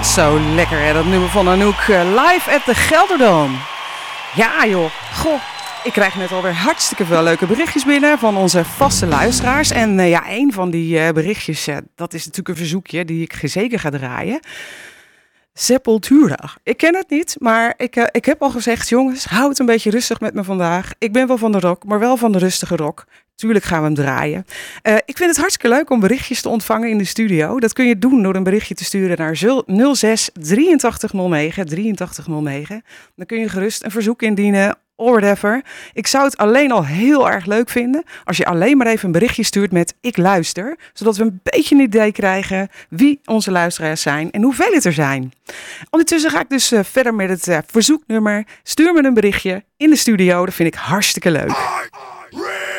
Zo lekker hè, dat nummer van Anouk. Live at de Gelderdoom. Ja joh, goh. Ik krijg net alweer hartstikke veel leuke berichtjes binnen van onze vaste luisteraars. En een van die berichtjes, dat is natuurlijk een verzoekje die ik zeker ga draaien. Sepultura. Ik ken het niet, maar ik heb al gezegd, jongens, hou het een beetje rustig met me vandaag. Ik ben wel van de rock, maar wel van de rustige rock. Tuurlijk gaan we hem draaien. Ik vind het hartstikke leuk om berichtjes te ontvangen in de studio. Dat kun je doen door een berichtje te sturen naar 06 8309 8309. Dan kun je gerust een verzoek indienen or whatever. Ik zou het alleen al heel erg leuk vinden als je alleen maar even een berichtje stuurt met ik luister. Zodat we een beetje een idee krijgen wie onze luisteraars zijn en hoeveel het er zijn. Ondertussen ga ik dus verder met het verzoeknummer. Stuur me een berichtje in de studio. Dat vind ik hartstikke leuk.